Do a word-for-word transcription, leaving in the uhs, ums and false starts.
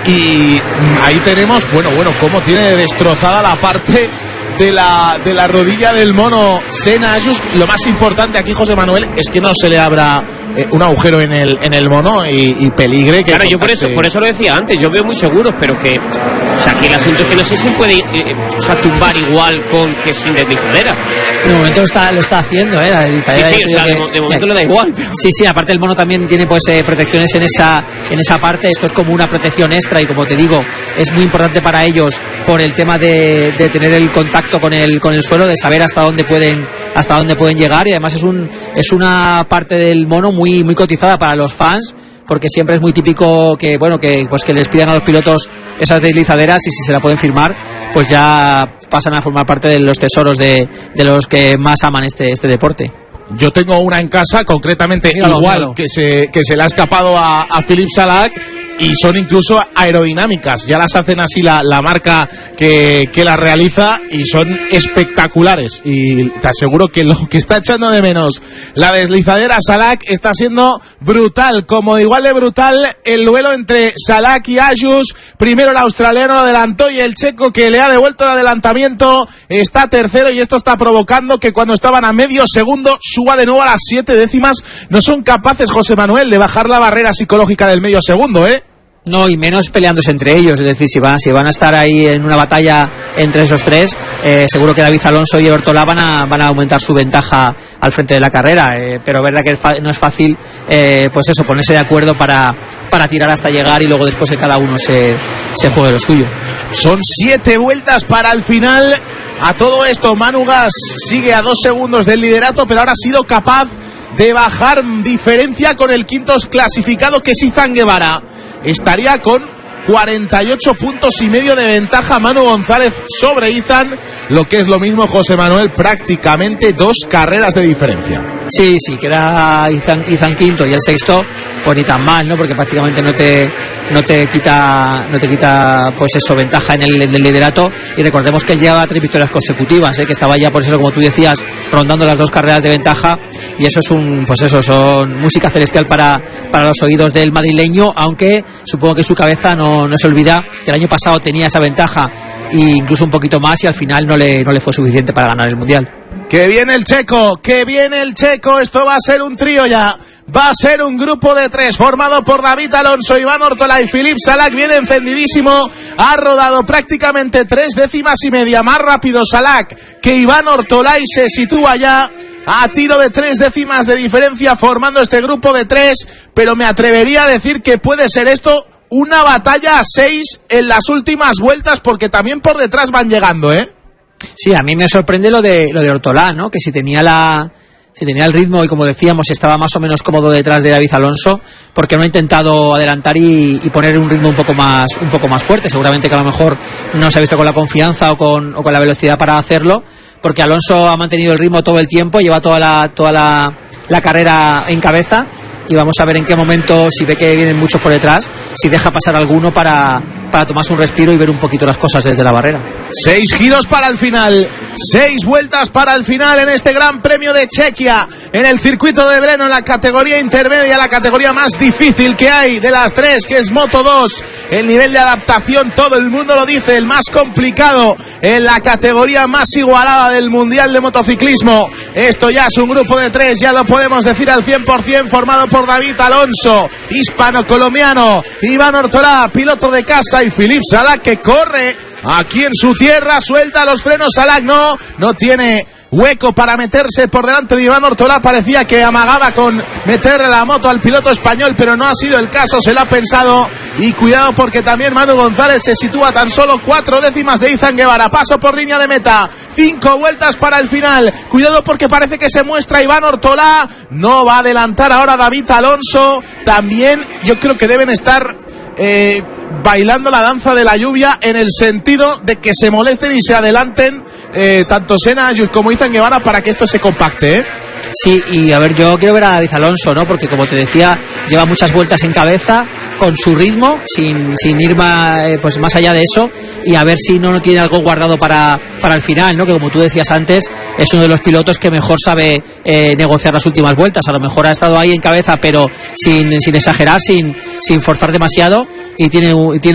y ahí tenemos, bueno, bueno, cómo tiene destrozada la parte de la de la rodilla del mono Senna Agius. Lo más importante aquí, José Manuel, es que no se le abra eh, un agujero en el en el mono y, y peligre que claro, yo por eso por eso lo decía antes, yo veo muy seguros, pero que, o sea, que el asunto es que no sé si puede eh, o sea, tumbar igual con que sin deslizadera. De momento lo está, lo está haciendo, ¿eh? La deslizadera. Sí, sí, o sea, que, de, de momento le da igual. Pero... Sí, sí, aparte el mono también tiene pues eh, protecciones en esa en esa parte. Esto es como una protección extra y, como te digo, es muy importante para ellos por el tema de, de tener el contacto con el con el suelo, de saber hasta dónde pueden hasta dónde pueden llegar, y además es un es una parte del mono muy muy cotizada para los fans, porque siempre es muy típico que bueno que pues que les pidan a los pilotos esas deslizaderas, y si se la pueden firmar pues ya pasan a formar parte de los tesoros de, de los que más aman este este deporte. Yo tengo una en casa, concretamente míralo, igual míralo. que se que se le ha escapado a, a Philippe Salak, y son incluso aerodinámicas, ya las hacen así la, la marca que, que las realiza, y son espectaculares, y te aseguro que lo que está echando de menos la deslizadera Salak está siendo brutal, como igual de brutal el duelo entre Salak y Agius. Primero el australiano lo adelantó, y el checo, que le ha devuelto el adelantamiento, está tercero, y esto está provocando que cuando estaban a medio segundo suba de nuevo a las siete décimas. No son capaces, José Manuel, de bajar la barrera psicológica del medio segundo, ¿eh? No, y menos peleándose entre ellos, es decir, si van, si van a estar ahí en una batalla entre esos tres, eh, seguro que David Alonso y Ortolá van a, van a aumentar su ventaja al frente de la carrera, eh, pero verdad que es fa- no es fácil, eh, pues eso, ponerse de acuerdo para, para tirar hasta llegar, y luego después que cada uno se, se juegue lo suyo. Son siete vueltas para el final. A todo esto, Manu Gas sigue a dos segundos del liderato, pero ahora ha sido capaz de bajar diferencia con el quinto clasificado, que es Izan Guevara. Estaría con cuarenta y ocho puntos y medio de ventaja Manu González sobre Izan, lo que es lo mismo, José Manuel, prácticamente dos carreras de diferencia. Sí, sí, queda Izan, Izan quinto y el sexto, pues ni tan mal, ¿no? Porque prácticamente no te no te quita no te quita pues eso, ventaja en el, en el liderato, y recordemos que él lleva tres victorias consecutivas, ¿eh? Que estaba ya, por eso, como tú decías, rondando las dos carreras de ventaja, y eso es un pues eso, son música celestial para, para los oídos del madrileño, aunque supongo que su cabeza no, no se olvida que el año pasado tenía esa ventaja e incluso un poquito más, y al final no le, no le fue suficiente para ganar el Mundial. ¡Que viene el checo! ¡Que viene el checo! Esto va a ser un trío ya. Va a ser un grupo de tres formado por David Alonso, Iván Ortolá y Philippe Salak. Viene encendidísimo. Ha rodado prácticamente tres décimas y media más rápido Salak que Iván Ortolá, y se sitúa ya a tiro de tres décimas de diferencia formando este grupo de tres. Pero me atrevería a decir que puede ser esto una batalla a seis en las últimas vueltas, porque también por detrás van llegando, ¿eh? Sí, a mí me sorprende lo de lo de Ortolá, ¿no? Que si tenía la si tenía el ritmo, y como decíamos, estaba más o menos cómodo detrás de David Alonso, porque no ha intentado adelantar y, y poner un ritmo un poco más un poco más fuerte. Seguramente que a lo mejor no se ha visto con la confianza o con o con la velocidad para hacerlo, porque Alonso ha mantenido el ritmo todo el tiempo, lleva toda la toda la, la carrera en cabeza, y vamos a ver en qué momento, si ve que vienen muchos por detrás, si deja pasar alguno para, para tomarse un respiro y ver un poquito las cosas desde la barrera. Seis giros para el final, seis vueltas para el final en este Gran Premio de Chequia, en el circuito de Brno, en la categoría intermedia, la categoría más difícil que hay de las tres, que es Moto dos. El nivel de adaptación, todo el mundo lo dice, el más complicado en la categoría más igualada del Mundial de Motociclismo. Esto ya es un grupo de tres, ya lo podemos decir al cien por ciento, formado por David Alonso, hispano-colombiano, Iván Ortolá, piloto de casa, y Philippe Salak, que corre aquí en su tierra, suelta los frenos. Salak no, no tiene hueco para meterse por delante de Iván Ortolá. Parecía que amagaba con meterle la moto al piloto español, pero no ha sido el caso, se lo ha pensado. Y cuidado, porque también Manu González se sitúa tan solo cuatro décimas de Izan Guevara. Paso por línea de meta, cinco vueltas para el final. Cuidado, porque parece que se muestra Iván Ortolá. No va a adelantar ahora David Alonso. También yo creo que deben estar eh, bailando la danza de la lluvia, en el sentido de que se molesten y se adelanten eh, tanto Senna Agius como Izan Guevara, para que esto se compacte, ¿eh? Sí, y a ver, yo quiero ver a David Alonso, ¿no? Porque, como te decía, lleva muchas vueltas en cabeza, con su ritmo, sin, sin ir más, eh, pues más allá de eso, y a ver si no, no tiene algo guardado para, para el final, ¿no? Que, como tú decías antes, es uno de los pilotos que mejor sabe eh, negociar las últimas vueltas. A lo mejor ha estado ahí en cabeza, pero sin, sin exagerar, sin, sin forzar demasiado, y tiene, y tiene